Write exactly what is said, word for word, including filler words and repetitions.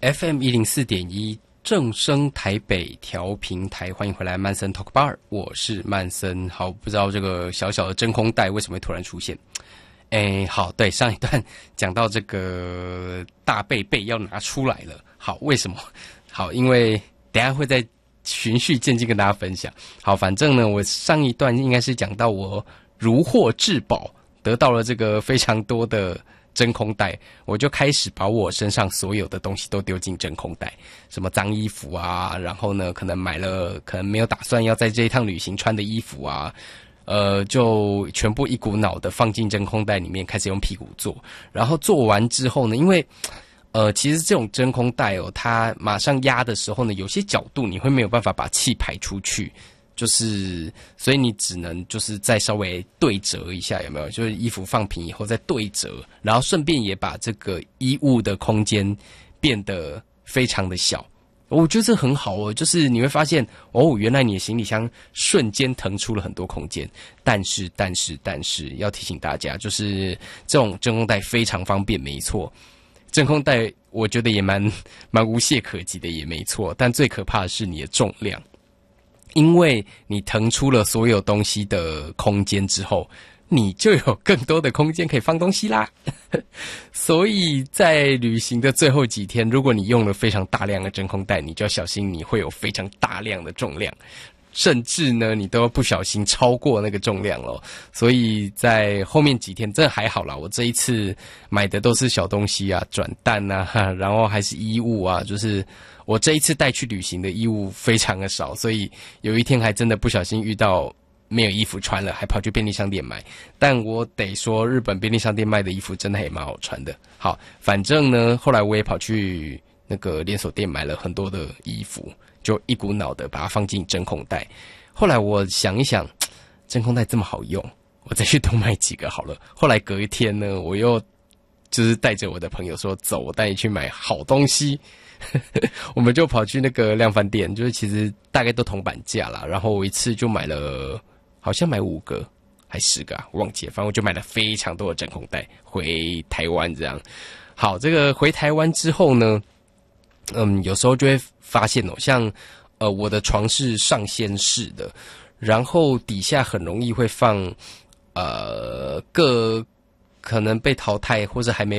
F M 一零四点一正声台北调频台，欢迎回来曼森 Talk Bar， 我是曼森。好，不知道这个小小的真空带为什么会突然出现？哎，好，对，上一段讲到这个大贝贝要拿出来了。好，为什么？好，因为等一下会再循序渐进跟大家分享。好，反正呢，我上一段应该是讲到我如获至宝，得到了这个非常多的真空袋，我就开始把我身上所有的东西都丢进真空袋，什么脏衣服啊，然后呢，可能买了可能没有打算要在这一趟旅行穿的衣服啊，呃，就全部一股脑的放进真空袋里面，开始用屁股做。然后做完之后呢，因为呃，其实这种真空袋哦，它马上压的时候呢，有些角度你会没有办法把气排出去。就是，所以你只能就是再稍微对折一下，有没有？就是衣服放平以后再对折，然后顺便也把这个衣物的空间变得非常的小。我觉得这很好哦，就是你会发现哦，原来你的行李箱瞬间腾出了很多空间。但是，但是，但是要提醒大家，就是这种真空袋非常方便，没错。真空袋我觉得也蛮蛮无懈可击的，也没错。但最可怕的是你的重量。因为你腾出了所有东西的空间之后，你就有更多的空间可以放东西啦。所以在旅行的最后几天，如果你用了非常大量的真空袋，你就要小心你会有非常大量的重量，甚至呢你都要不小心超过那个重量了。所以在后面几天真的还好啦，我这一次买的都是小东西啊，转蛋啊，然后还是衣物啊，就是我这一次带去旅行的衣物非常的少，所以有一天还真的不小心遇到没有衣服穿了，还跑去便利商店买。但我得说，日本便利商店卖的衣服真的也蛮好穿的。好，反正呢，后来我也跑去那个连锁店买了很多的衣服，就一股脑的把它放进真空袋。后来我想一想，真空袋这么好用，我再去多买几个好了。后来隔一天呢，我又就是带着我的朋友说，走，我带你去买好东西。我们就跑去那个量贩店，就是其实大概都铜板价啦，然后我一次就买了，好像买五个还十个啊，我忘记了，反正我就买了非常多的真空袋回台湾这样。好，这个回台湾之后呢，嗯，有时候就会发现哦，像呃我的床是上掀式的，然后底下很容易会放呃各可能被淘汰或者还没